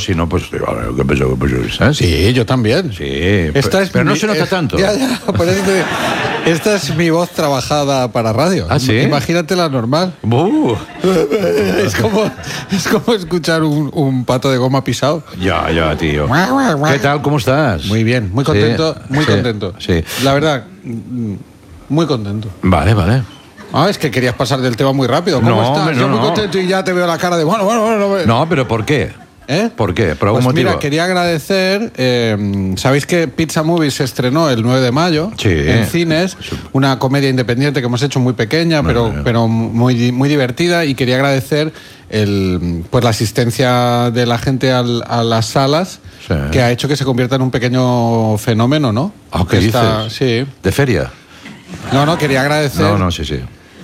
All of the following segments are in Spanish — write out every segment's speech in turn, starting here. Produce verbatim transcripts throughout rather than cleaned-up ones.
si no, pues, ¿qué peso, qué peso, ¿sabes? Sí, yo también. Sí, esta pero, es pero mi, no se nota es, tanto. Ya, ya, por eso te, esta es mi voz trabajada para radio. ¿Ah, sí? Imagínate la normal. Uh. Es como, es como escuchar un, un pato de goma pisado. Ya, ya, tío. ¿Qué tal? ¿Cómo estás? Muy bien, muy contento, Sí, muy sí, contento. Sí. La verdad, muy contento. Vale, vale. Ah, es que querías pasar del tema muy rápido. ¿Cómo No, estás? hombre, no, Yo muy no. contento y ya te veo la cara de bueno, bueno, bueno. bueno. No, pero ¿por qué? ¿Eh? ¿Por qué? ¿Por algún Pues motivo? mira, quería agradecer, eh, sabéis que Pizza Movie se estrenó el nueve de mayo Sí. en cines, una comedia independiente que hemos hecho muy pequeña, No, pero, no, no. pero muy, muy divertida, y quería agradecer el, pues la asistencia de la gente al, a las salas, Sí. que ha hecho que se convierta en un pequeño fenómeno, ¿no? Ah, ¿qué Que está- dices? Sí. ¿De feria? No, no, quería agradecer... No, no, sí, sí.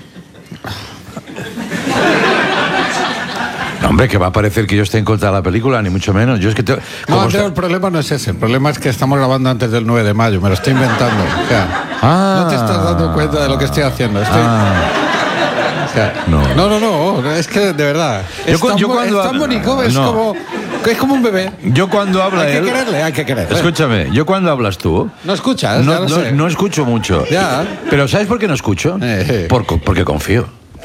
No, hombre, que va a parecer que yo esté en contra de la película, ni mucho menos. Yo es que te... No, como Andreu, está- el problema no es ese. El problema es que estamos grabando antes del nueve de mayo. Me lo estoy inventando. O sea, Ah. no te estás dando cuenta de lo que estoy haciendo. Estoy... Ah. O sea, No. no, no, no. Es que, de verdad. Yo Es cu- tan, yo bo- cuando es tan hablo- bonito. Es, no. como, es como un bebé. Yo cuando habla Hay que él... quererle, hay que quererle. Escúchame, yo cuando hablas tú... ¿No escuchas? Ya No, lo no, sé. no escucho mucho. Ya. Pero ¿sabes por qué no escucho? Eh, eh. Por- porque confío.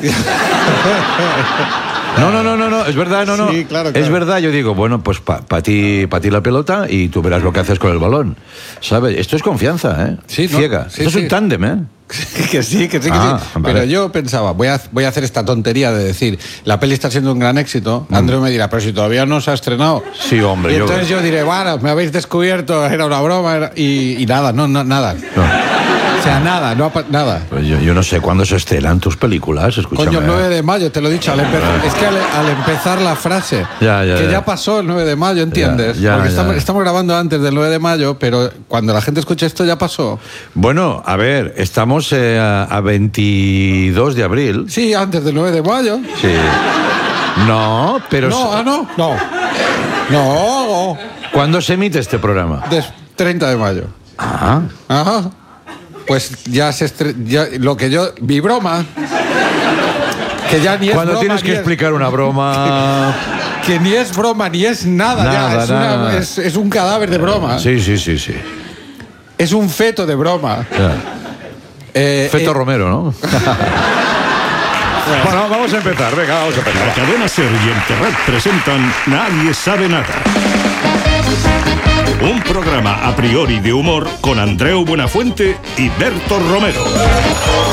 No, no, no, no, no, es verdad, no, no. Sí, claro, Es claro. verdad, yo digo, bueno, pues para pa ti, pa ti la pelota y tú verás lo que haces con el balón. ¿Sabes? Esto es confianza, ¿eh? Sí, ¿no? Ciega. Sí, Esto es sí. un tándem, ¿eh? que sí, que sí, que Ah, sí. vale. Pero yo pensaba, voy a, voy a hacer esta tontería de decir, la peli está siendo un gran éxito. Andreu me dirá, pero si todavía no se ha estrenado. Sí, hombre. Y yo- entonces yo diré, bueno, me habéis descubierto, era una broma, era- y, y nada, no, no, nada. No. O sea, nada, no ha pa- nada. Pues yo, yo no sé cuándo se estrenan tus películas, escúchame. Coño, el nueve de mayo, te lo he dicho, al empe- es que al, al empezar la frase, Ya, ya, que ya. ya. pasó el nueve de mayo, ¿entiendes? Ya, ya, Porque ya. Estamos, estamos grabando antes del nueve de mayo, pero cuando la gente escuche esto ya pasó. Bueno, a ver, estamos eh, a, a veintidós de abril. Sí, antes del nueve de mayo. Sí. No, pero... No, ah, no, no. No, ¿Cuándo se emite este programa? des- treinta de mayo. Ah. Ajá. Pues ya se estre- ya lo que yo mi broma que ya ni es Cuando broma, tienes que ni es- explicar una broma... que ni es broma ni es nada, ya, Nada, es, una- nada. es- es un cadáver de broma. Sí, sí, sí, sí. Es un feto de broma. Ya. Eh, Feto eh, Romero, ¿no? Bueno, vamos a empezar, venga, vamos a La empezar. cadena Ser y el Terrat presentan Nadie sabe nada. Un programa a priori de humor con Andreu Buenafuente y Berto Romero.